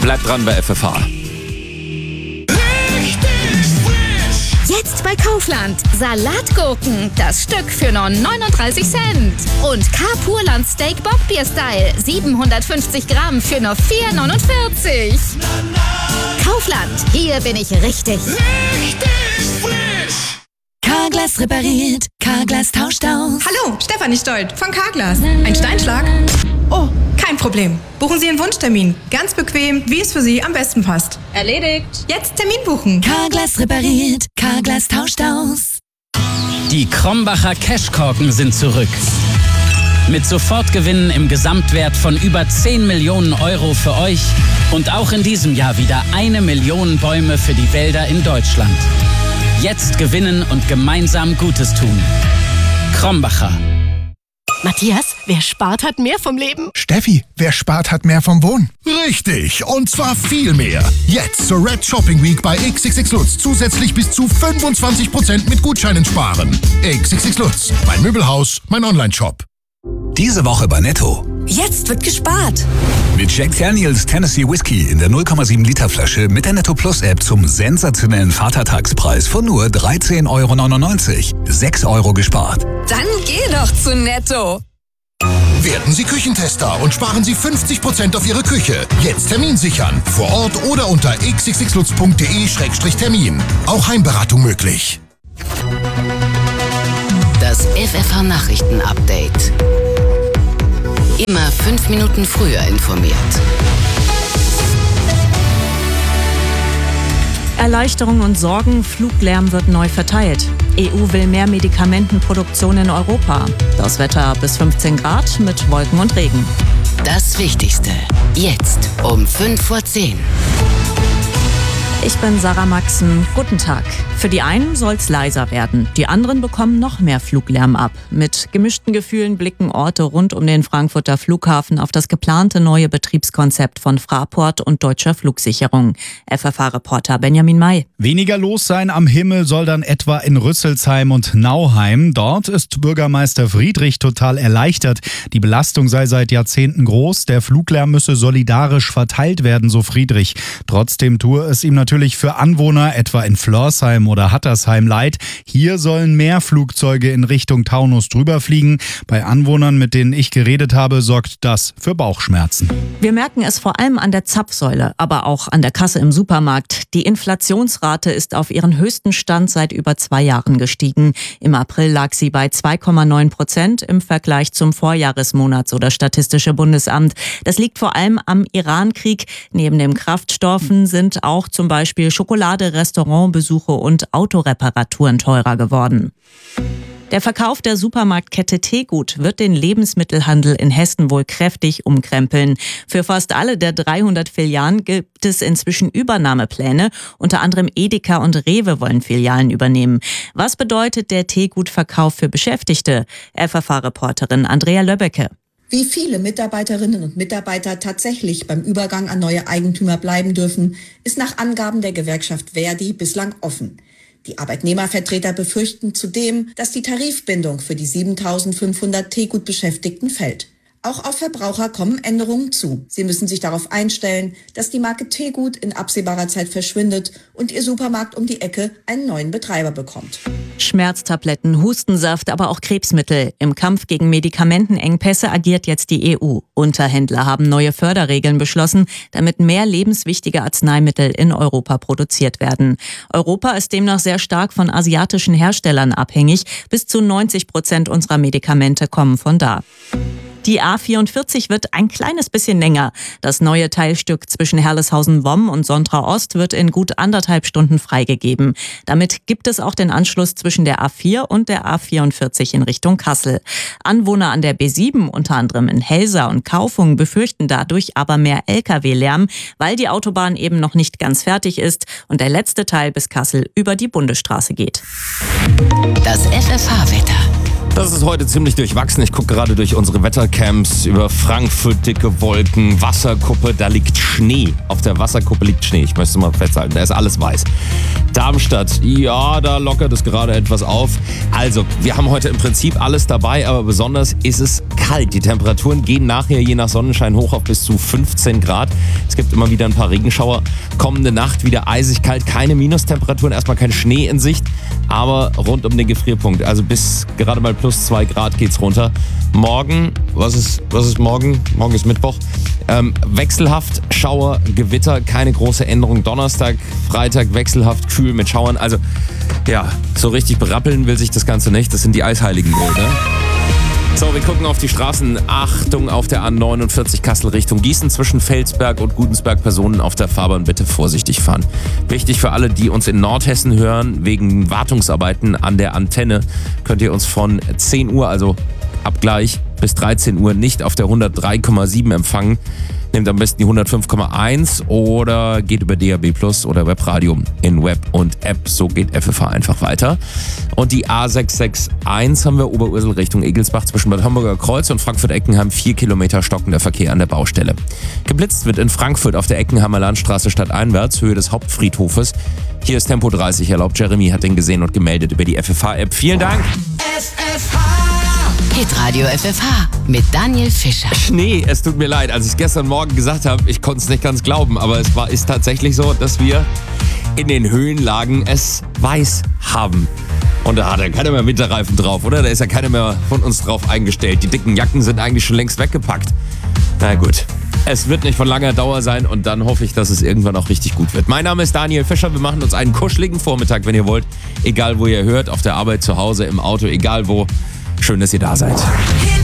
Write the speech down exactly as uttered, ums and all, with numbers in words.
Bleibt dran bei F F H. Jetzt bei Kaufland. Salatgurken, das Stück für nur neununddreißig Cent. Und K-Purland Steak Bockbier-Style, siebenhundertfünfzig Gramm für nur vier neunundvierzig. Kaufland, hier bin ich richtig. Richtig frisch. Carglass repariert, Carglass tauscht aus. Hallo, Stefanie Stolt von Carglass. Ein Steinschlag? Oh, kein Problem. Buchen Sie Ihren Wunschtermin. Ganz bequem, wie es für Sie am besten passt. Erledigt. Jetzt Termin buchen. Carglass repariert, Carglass tauscht aus. Die Krombacher Cashkorken sind zurück. Mit Sofortgewinnen im Gesamtwert von über zehn Millionen Euro für euch und auch in diesem Jahr wieder eine Million Bäume für die Wälder in Deutschland. Jetzt gewinnen und gemeinsam Gutes tun. Krombacher. Matthias, wer spart, hat mehr vom Leben. Steffi, wer spart, hat mehr vom Wohnen. Richtig, und zwar viel mehr. Jetzt zur Red Shopping Week bei X X X Lutz zusätzlich bis zu fünfundzwanzig Prozent mit Gutscheinen sparen. X X X Lutz, mein Möbelhaus, mein Online-Shop. Diese Woche bei Netto. Jetzt wird gespart. Mit Jack Daniels Tennessee Whiskey in der null Komma sieben Liter Flasche mit der Netto Plus App zum sensationellen Vatertagspreis von nur dreizehn Euro neunundneunzig. sechs Euro gespart. Dann geh doch zu Netto. Werden Sie Küchentester und sparen Sie fünfzig Prozent auf Ihre Küche. Jetzt Termin sichern. Vor Ort oder unter x x x lutz punkt d e Schrägstrich Termin. Auch Heimberatung möglich. Das F F H-Nachrichten-Update. Immer fünf Minuten früher informiert. Erleichterung und Sorgen, Fluglärm wird neu verteilt. E U will mehr Medikamentenproduktion in Europa. Das Wetter bis fünfzehn Grad mit Wolken und Regen. Das Wichtigste jetzt um fünf vor zehn. Ich bin Sarah Maxen. Guten Tag. Für die einen soll's leiser werden. Die anderen bekommen noch mehr Fluglärm ab. Mit gemischten Gefühlen blicken Orte rund um den Frankfurter Flughafen auf das geplante neue Betriebskonzept von Fraport und Deutscher Flugsicherung. F F H-Reporter Benjamin May. Weniger los sein am Himmel soll dann etwa in Rüsselsheim und Nauheim. Dort ist Bürgermeister Friedrich total erleichtert. Die Belastung sei seit Jahrzehnten groß. Der Fluglärm müsse solidarisch verteilt werden, so Friedrich. Trotzdem tue es ihm natürlich für Anwohner, etwa in Flörsheim oder Hattersheim, leid. Hier sollen mehr Flugzeuge in Richtung Taunus drüber fliegen. Bei Anwohnern, mit denen ich geredet habe, sorgt das für Bauchschmerzen. Wir merken es vor allem an der Zapfsäule, aber auch an der Kasse im Supermarkt. Die Inflationsrate ist auf ihren höchsten Stand seit über zwei Jahren gestiegen. Im April lag sie bei zwei Komma neun Prozent im Vergleich zum Vorjahresmonat, so das Statistische Bundesamt. Das liegt vor allem am Iran-Krieg. Neben den Kraftstoffen sind auch zum Beispiel Schokolade, Restaurantbesuche und Autoreparaturen teurer geworden. Der Verkauf der Supermarktkette Tegut wird den Lebensmittelhandel in Hessen wohl kräftig umkrempeln. Für fast alle der dreihundert Filialen gibt es inzwischen Übernahmepläne. Unter anderem Edeka und Rewe wollen Filialen übernehmen. Was bedeutet der Tegut-Verkauf für Beschäftigte? F F H-Reporterin Andrea Löbbecke. Wie viele Mitarbeiterinnen und Mitarbeiter tatsächlich beim Übergang an neue Eigentümer bleiben dürfen, ist nach Angaben der Gewerkschaft Verdi bislang offen. Die Arbeitnehmervertreter befürchten zudem, dass die Tarifbindung für die siebentausendfünfhundert Tegut-Beschäftigten fällt. Auch auf Verbraucher kommen Änderungen zu. Sie müssen sich darauf einstellen, dass die Marke Tegut in absehbarer Zeit verschwindet und ihr Supermarkt um die Ecke einen neuen Betreiber bekommt. Schmerztabletten, Hustensaft, aber auch Krebsmittel. Im Kampf gegen Medikamentenengpässe agiert jetzt die E U. Unterhändler haben neue Förderregeln beschlossen, damit mehr lebenswichtige Arzneimittel in Europa produziert werden. Europa ist demnach sehr stark von asiatischen Herstellern abhängig. Bis zu neunzig Prozent unserer Medikamente kommen von da. Die A vierundvierzig wird ein kleines bisschen länger. Das neue Teilstück zwischen Herleshausen-Womm und Sontra-Ost wird in gut anderthalb Stunden freigegeben. Damit gibt es auch den Anschluss zwischen der A vier und der A vierundvierzig in Richtung Kassel. Anwohner an der B sieben, unter anderem in Helsa und Kaufung, befürchten dadurch aber mehr L K W-Lärm, weil die Autobahn eben noch nicht ganz fertig ist und der letzte Teil bis Kassel über die Bundesstraße geht. Das F F H-Wetter. Das ist heute ziemlich durchwachsen. Ich gucke gerade durch unsere Wettercamps über Frankfurt, dicke Wolken, Wasserkuppe, da liegt Schnee. Auf der Wasserkuppe liegt Schnee, ich möchte es mal festhalten, da ist alles weiß. Darmstadt, ja, da lockert es gerade etwas auf. Also, wir haben heute im Prinzip alles dabei, aber besonders ist es kalt. Die Temperaturen gehen nachher je nach Sonnenschein hoch auf bis zu fünfzehn Grad. Es gibt immer wieder ein paar Regenschauer. Kommende Nacht wieder eisig kalt, keine Minustemperaturen, erstmal kein Schnee in Sicht, aber rund um den Gefrierpunkt. Also bis gerade mal plus zwei Grad geht's runter. Morgen, was ist, was ist morgen? Morgen ist Mittwoch. Ähm, wechselhaft, Schauer, Gewitter, keine große Änderung. Donnerstag, Freitag wechselhaft, kühl mit Schauern. Also ja, so richtig berappeln will sich das Ganze nicht. Das sind die Eisheiligen wohl, ne? So, wir gucken auf die Straßen. Achtung auf der A neunundvierzig Kassel Richtung Gießen zwischen Felsberg und Gudensberg. Personen auf der Fahrbahn bitte vorsichtig fahren. Wichtig für alle, die uns in Nordhessen hören, wegen Wartungsarbeiten an der Antenne könnt ihr uns von zehn Uhr, also ab gleich bis dreizehn Uhr, nicht auf der hundertdrei Komma sieben empfangen. Nehmt am besten die hundertfünf Komma eins oder geht über D A B Plus oder Webradio in Web und App. So geht F F H einfach weiter. Und die A sechs sechs eins haben wir Oberursel Richtung Egelsbach zwischen Bad Homburger Kreuz und Frankfurt-Eckenheim. Vier Kilometer stockender Verkehr an der Baustelle. Geblitzt wird in Frankfurt auf der Eckenheimer Landstraße stadteinwärts, Höhe des Hauptfriedhofes. Hier ist Tempo dreißig erlaubt. Jeremy hat den gesehen und gemeldet über die F F H-App. Vielen Dank. F F H. Hitradio F F H mit Daniel Fischer. Schnee, es tut mir leid, als ich gestern Morgen gesagt habe, ich konnte es nicht ganz glauben, aber es war, ist tatsächlich so, dass wir in den Höhenlagen es weiß haben. Und da hat ja keiner mehr Winterreifen drauf, oder? Da ist ja keiner mehr von uns drauf eingestellt. Die dicken Jacken sind eigentlich schon längst weggepackt. Na gut, es wird nicht von langer Dauer sein und dann hoffe ich, dass es irgendwann auch richtig gut wird. Mein Name ist Daniel Fischer, wir machen uns einen kuscheligen Vormittag, wenn ihr wollt. Egal wo ihr hört, auf der Arbeit, zu Hause, im Auto, egal wo. Schön, dass ihr da seid.